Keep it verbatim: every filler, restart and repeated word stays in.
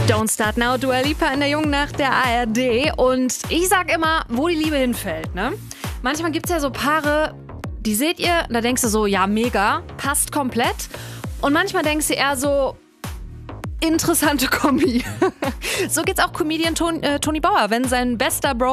Don't Start Now, Dua Lipa in der Jungen Nacht der A R D. Und ich sag immer, wo die Liebe hinfällt, ne? Manchmal gibt's ja so Paare, die seht ihr, da denkst du so, ja mega, passt komplett. Und manchmal denkst du eher so, interessante Kombi. So geht's auch Comedian Ton, äh, Tony Bauer, wenn sein bester Bro